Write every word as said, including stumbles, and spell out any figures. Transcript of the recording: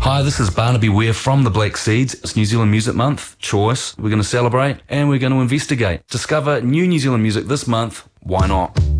Hi, this is Barnaby Ware from the Black Seeds. It's New Zealand Music Month, choice. We're going to celebrate and we're going to investigate. Discover new New Zealand music this month. Why not?